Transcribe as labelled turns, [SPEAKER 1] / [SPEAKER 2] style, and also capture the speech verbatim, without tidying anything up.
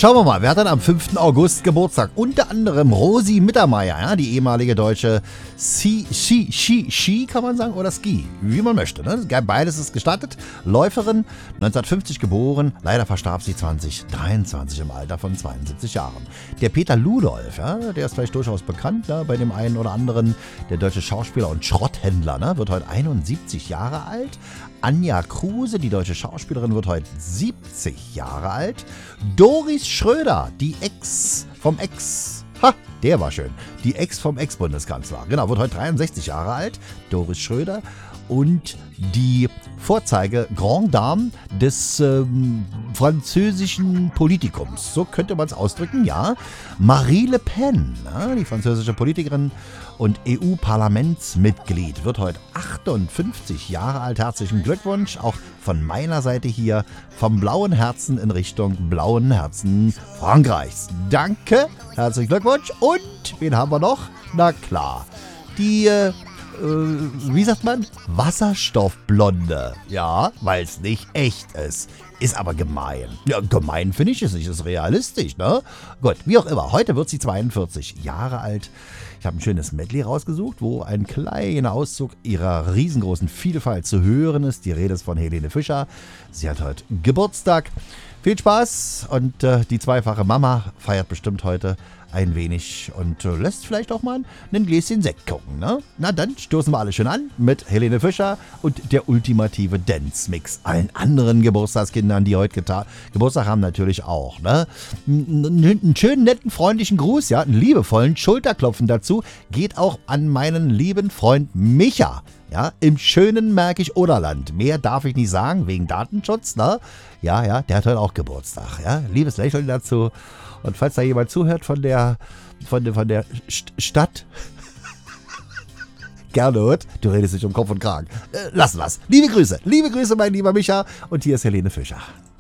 [SPEAKER 1] Schauen wir mal, wer hat dann am fünften August Geburtstag? Unter anderem Rosi Mittermeier, ja, die ehemalige deutsche Ski, Ski, Ski, Ski, kann man sagen, oder Ski, wie man möchte. Ne? Beides ist gestattet. Läuferin, neunzehnhundertfünfzig geboren, leider verstarb sie zwanzig dreiundzwanzig im Alter von zweiundsiebzig Jahren. Der Peter Ludolf, ja, der ist vielleicht durchaus bekannt, ne, bei dem einen oder anderen. Der deutsche Schauspieler und Schrotthändler, ne, wird heute einundsiebzig Jahre alt. Anja Kruse, die deutsche Schauspielerin, wird heute siebzig Jahre alt. Doris Schröder, die Ex vom Ex, ha, der war schön, die Ex vom Ex-Bundeskanzler, genau, wird heute dreiundsechzig Jahre alt. Doris Schröder. Und die Vorzeige Grand Dame des ähm, französischen Politikums, so könnte man es ausdrücken, ja. Marie Le Pen, ja, die französische Politikerin und E U-Parlamentsmitglied, wird heute achtundfünfzig Jahre alt. Herzlichen Glückwunsch, auch von meiner Seite hier, vom blauen Herzen in Richtung blauen Herzen Frankreichs. Danke, herzlichen Glückwunsch. Und wen haben wir noch? Na klar, die... Äh, wie sagt man? Wasserstoffblonde. Ja, weil es nicht echt ist. Ist aber gemein. Ja, gemein finde ich es nicht. Ist realistisch, ne? Gut, wie auch immer. Heute wird sie zweiundvierzig Jahre alt. Ich habe ein schönes Medley rausgesucht, wo ein kleiner Auszug ihrer riesengroßen Vielfalt zu hören ist. Die Rede ist von Helene Fischer. Sie hat heute Geburtstag. Viel Spaß und äh, die zweifache Mama feiert bestimmt heute ein wenig und äh, lässt vielleicht auch mal ein Gläschen Sekt gucken, ne? Na dann stoßen wir alle schön an mit Helene Fischer und der ultimative Dance-Mix. Allen anderen Geburtstagskindern, die heute geta- Geburtstag haben, natürlich auch, ne? Einen schönen, netten, freundlichen Gruß, ja, einen liebevollen Schulterklopfen dazu geht auch an meinen lieben Freund Micha. Ja, im schönen Märkisch-Oderland. Mehr darf ich nicht sagen, wegen Datenschutz, ne? Ja, ja, der hat heute auch Geburtstag, ja? Liebes Lächeln dazu. Und falls da jemand zuhört von der, von der, von der St- Stadt, Gernot, du redest dich um Kopf und Kragen. Äh, lassen wir's. Liebe Grüße, liebe Grüße, mein lieber Micha. Und hier ist Helene Fischer.